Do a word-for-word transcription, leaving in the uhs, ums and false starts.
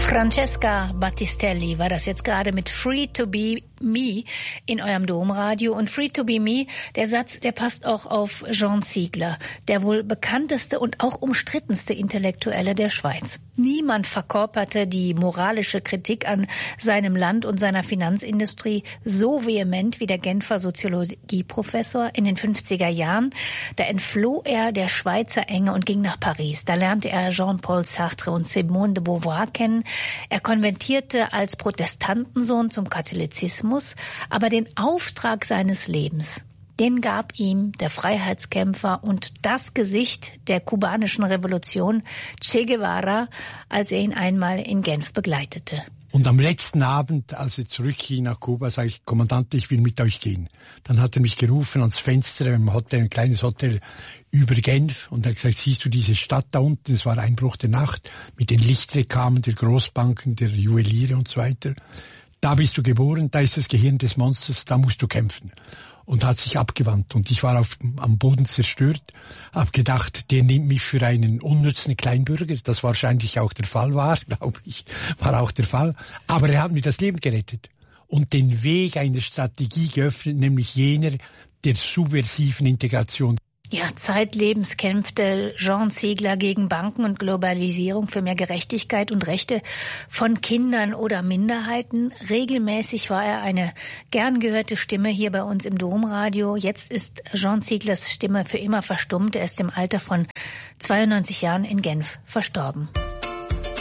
Francesca Battistelli war das jetzt gerade mit Free to be Me in eurem Domradio. Und Free to be Me, der Satz, der passt auch auf Jean Ziegler, der wohl bekannteste und auch umstrittenste Intellektuelle der Schweiz. Niemand verkörperte die moralische Kritik an seinem Land und seiner Finanzindustrie so vehement wie der Genfer Soziologieprofessor in den fünfziger Jahren. Da entfloh er der Schweizer Enge und ging nach Paris. Da lernte er Jean-Paul Sartre und Simone de Beauvoir kennen. Er konvertierte als Protestantensohn zum Katholizismus, aber den Auftrag seines Lebens, den gab ihm der Freiheitskämpfer und das Gesicht der kubanischen Revolution, Che Guevara, als er ihn einmal in Genf begleitete. Und am letzten Abend, als er zurückging nach Kuba, sage ich, Kommandant, ich will mit euch gehen. Dann hat er mich gerufen ans Fenster im Hotel, ein kleines Hotel über Genf, und er hat gesagt, siehst du diese Stadt da unten? Es war Einbruch der Nacht mit den Lichtreklamen der Großbanken, der Juweliere und so weiter. Da bist du geboren, da ist das Gehirn des Monsters, da musst du kämpfen. Und hat sich abgewandt. Und ich war auf, am Boden zerstört, hab gedacht, der nimmt mich für einen unnützen Kleinbürger, das wahrscheinlich auch der Fall war, glaube ich, war auch der Fall. Aber er hat mir das Leben gerettet und den Weg einer Strategie geöffnet, nämlich jener der subversiven Integration. Ja, zeitlebens kämpfte Jean Ziegler gegen Banken und Globalisierung für mehr Gerechtigkeit und Rechte von Kindern oder Minderheiten. Regelmäßig war er eine gern gehörte Stimme hier bei uns im Domradio. Jetzt ist Jean Zieglers Stimme für immer verstummt. Er ist im Alter von zweiundneunzig Jahren in Genf verstorben.